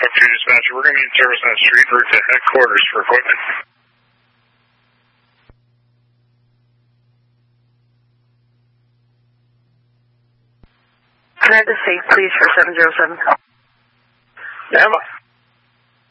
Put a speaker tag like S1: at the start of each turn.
S1: Up to dispatcher, we're going to be in service on street route to headquarters for equipment.
S2: Can I have the safe, please, for 707?
S1: Yeah,